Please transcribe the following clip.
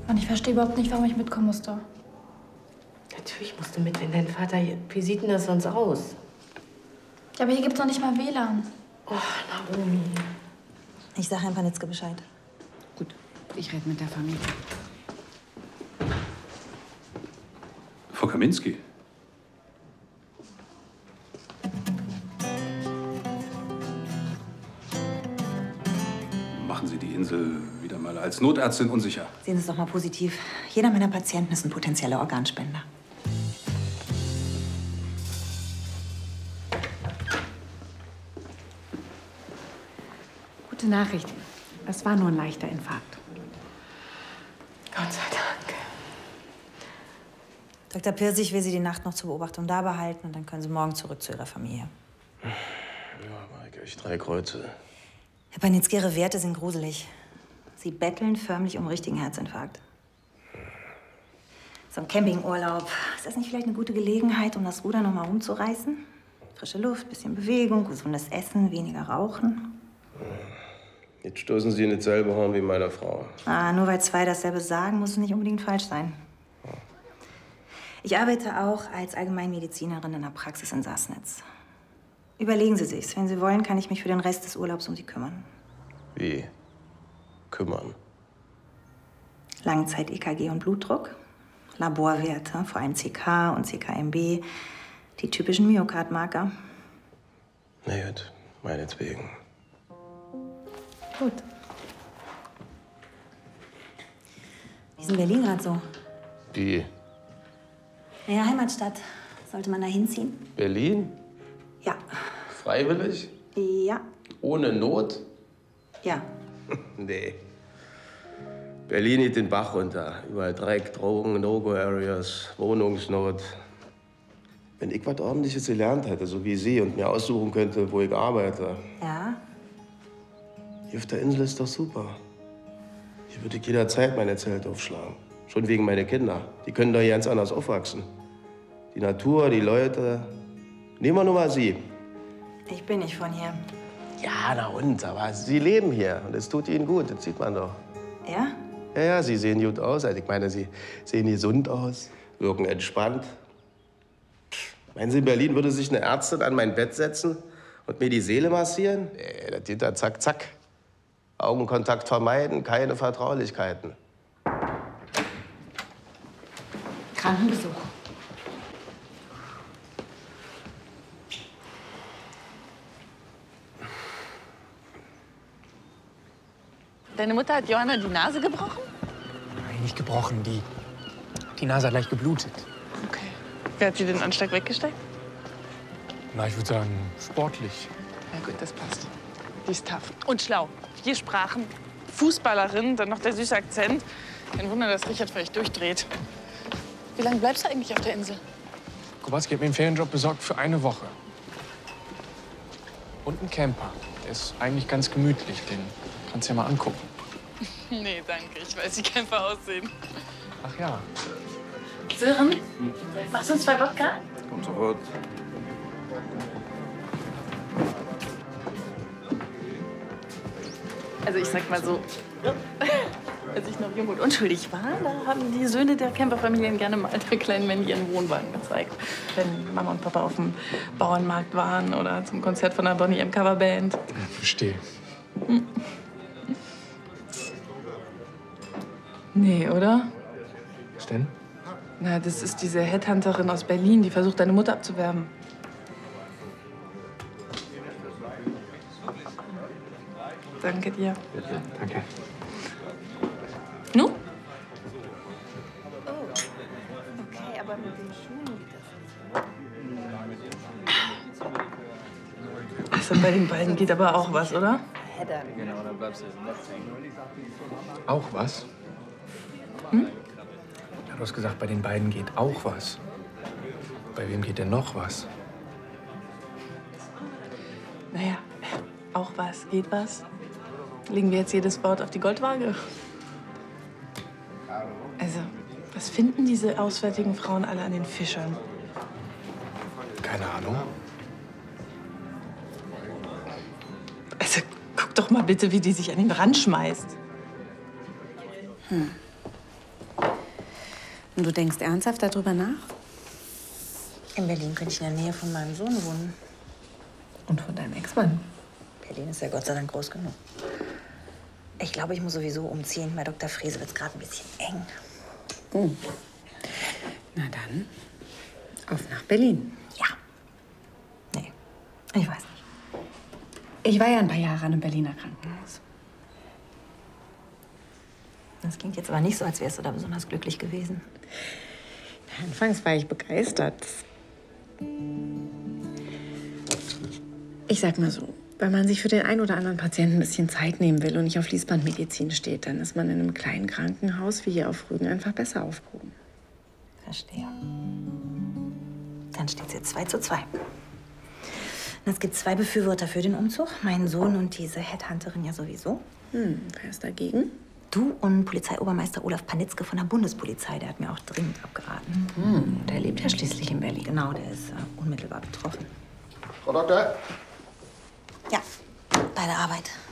Und ich verstehe überhaupt nicht, warum ich mitkommen musste. Natürlich musst du mit, wenn dein Vater hier... Wie sieht denn das sonst aus? Ja, aber hier gibt's noch nicht mal WLAN. Oh, Naomi. Ich sage Herrn Panitzke Bescheid. Gut, ich rede mit der Familie. Frau Kaminski. Machen Sie die Insel wieder mal als Notärztin unsicher. Sehen Sie es doch mal positiv. Jeder meiner Patienten ist ein potenzieller Organspender. Gute Nachricht. Es war nur ein leichter Infarkt. Gott sei Dank. Dr. Pirsig will Sie die Nacht noch zur Beobachtung da behalten und dann können Sie morgen zurück zu Ihrer Familie. Ja, Maike, ich 3 Kreuze. Herr Panitzki, Ihre Werte sind gruselig. Sie betteln förmlich um richtigen Herzinfarkt. So ein Campingurlaub, ist das nicht vielleicht eine gute Gelegenheit, um das Ruder noch mal rumzureißen? Frische Luft, bisschen Bewegung, gesundes Essen, weniger Rauchen. Jetzt stoßen Sie in dasselbe Horn wie meine Frau. Ah, nur weil 2 dasselbe sagen, muss es nicht unbedingt falsch sein. Ich arbeite auch als Allgemeinmedizinerin in der Praxis in Sassnitz. Überlegen Sie sich's. Wenn Sie wollen, kann ich mich für den Rest des Urlaubs um Sie kümmern. Wie? Kümmern? Langzeit-EKG und Blutdruck, Laborwerte, vor allem CK und CKMB, die typischen Myokardmarker. Na gut, meinetwegen. Gut. Wie ist in Berlin gerade so? Wie? Ja, Heimatstadt. Sollte man da hinziehen? Berlin? Ja. Freiwillig? Ja. Ohne Not? Ja. Nee. Berlin geht den Bach runter. Überall Dreck, Drogen, No-Go-Areas, Wohnungsnot. Wenn ich was Ordentliches gelernt hätte, so wie Sie, und mir aussuchen könnte, wo ich arbeite. Ja? Hier auf der Insel ist doch super. Hier würde ich jederzeit meine Zelte aufschlagen. Schon wegen meiner Kinder. Die können doch ganz anders aufwachsen. Die Natur, die Leute. Nehmen wir nur mal Sie. Ich bin nicht von hier. Ja, na und, aber Sie leben hier. Und es tut Ihnen gut, das sieht man doch. Ja? Ja, ja, Sie sehen gut aus. Also ich meine, Sie sehen gesund aus, wirken entspannt. Meinen Sie, in Berlin würde sich eine Ärztin an mein Bett setzen und mir die Seele massieren? Nee, das geht da zack, zack. Augenkontakt vermeiden, keine Vertraulichkeiten. Krankenbesuch. Deine Mutter hat Johanna die Nase gebrochen? Nein, nicht gebrochen. Die Nase hat leicht geblutet. Okay. Wer hat sie den Anschlag weggesteckt? Na, ich würde sagen, sportlich. Na gut, das passt. Die ist tough. Und schlau. 4 Sprachen, Fußballerin, dann noch der süße Akzent. Kein Wunder, dass Richard vielleicht durchdreht. Wie lange bleibst du eigentlich auf der Insel? Kowalski hat mir einen Ferienjob besorgt für 1 Woche. Und einen Camper. Der ist eigentlich ganz gemütlich. Den kannst du ja mal angucken. Nee, danke. Ich weiß, wie Camper aussehen. Ach ja. Sören, machst du uns 2 Wodka? Kommt sofort. Also ich sag mal so, als ich noch jung und unschuldig war, da haben die Söhne der Camperfamilien gerne mal der kleinen Mandy ihren Wohnwagen gezeigt. Wenn Mama und Papa auf dem Bauernmarkt waren oder zum Konzert von der Bonnie M. Coverband. Ja, verstehe. Nee, oder? Was denn? Na, das ist diese Headhunterin aus Berlin, die versucht, deine Mutter abzuwerben. Danke dir. Bitte. Danke. Nu? Oh, okay, aber mit den Schuhen geht das nicht. Also bei den beiden geht aber auch was, oder? Genau, dann bleibst du jetzt im Netz hängen. Auch was? Hm? Ja, du hast gesagt, bei den beiden geht auch was. Bei wem geht denn noch was? Naja, auch was, geht was. Legen wir jetzt jedes Wort auf die Goldwaage? Also, was finden diese auswärtigen Frauen alle an den Fischern? Keine Ahnung. Also, guck doch mal bitte, wie die sich an den Rand schmeißt. Und du denkst ernsthaft darüber nach? In Berlin könnte ich in der Nähe von meinem Sohn wohnen. Und von deinem Ex-Mann. Berlin ist ja Gott sei Dank groß genug. Ich glaube, ich muss sowieso umziehen. Bei Dr. Frese wird es gerade ein bisschen eng. Oh. Na dann, auf nach Berlin. Ja. Nee, ich weiß nicht. Ich war ja ein paar Jahre an einem Berliner Krankenhaus. Das klingt jetzt aber nicht so, als wärst du da besonders glücklich gewesen. Anfangs war ich begeistert. Ich sag mal so, wenn man sich für den einen oder anderen Patienten ein bisschen Zeit nehmen will und nicht auf Fließbandmedizin steht, dann ist man in einem kleinen Krankenhaus wie hier auf Rügen einfach besser aufgehoben. Verstehe. Dann steht es jetzt 2:2. Und es gibt 2 Befürworter für den Umzug. Meinen Sohn und diese Headhunterin ja sowieso. Wer ist dagegen? Du und Polizeiobermeister Olaf Panitzke von der Bundespolizei. Der hat mir auch dringend abgeraten. Der lebt ja schließlich in Berlin. Genau, der ist unmittelbar betroffen. Frau Doktor? Ja, bei der Arbeit.